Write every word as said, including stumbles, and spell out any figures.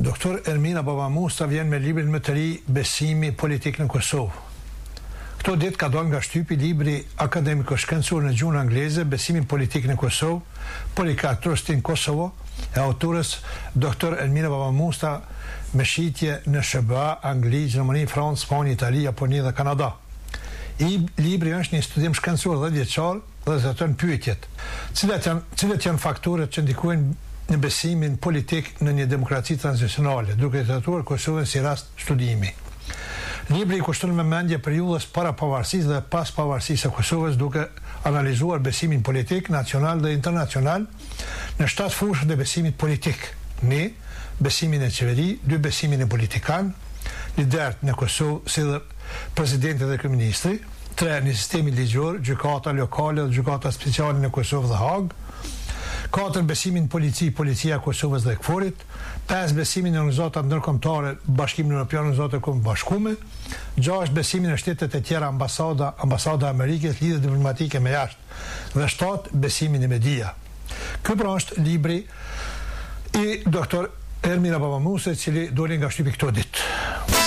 Doktor Ermina Babamusta vjen me librin më të ri Besimi politik në Kosovë. Këto ditë ka dalë nga shtypi libri akademiko-shkencor në gjuhën angleze Besimi politik në Kosovë, Policar Trust in Kosovo, e autorës doktor Ermina Babamusta me shitje në S B A, Angli, Gjermani, Francë, Spanja, Itali, Japoni dhe Kanada. I libri është një studim shkencor dhe vjeçar dhe zëton pyetjet. Cilat janë, cilat janë faktorët që ndikojnë në besimin politik në një demokraci tranzicionale, duke trajtuar Kosovën si rast studimi. Libri i kushton me mendje periudhës para pavarësisë dhe pas pavarësisë së Kosovës, duke analizuar besimin politik nacional dhe internacional në shtatë fushët e besimit politik. një. Besimin e qeveri, dy. Besimin e politikan, liderët në Kosovë si dhe presidenti dhe kryeministri, tre. Një sistemi ligjor, gjykata lokale dhe gjykata speciale në Kosovë dhe Hagë, katër. Besimin polici, policia e Kosovës dhe Kforit, pesë. Besimin e organizatat ndërkombëtare, Bashkimin Evropian, organizatat e bashkume, gjashtë. Besimin e shtetet e tjera, ambasada, ambasada e Amerikës, lidhje diplomatike me jashtë, dhe shtatë. Besimin e media. Ky pra është libri i doktor Ermina Babamusa, i cili doli nga shtypi këto ditë.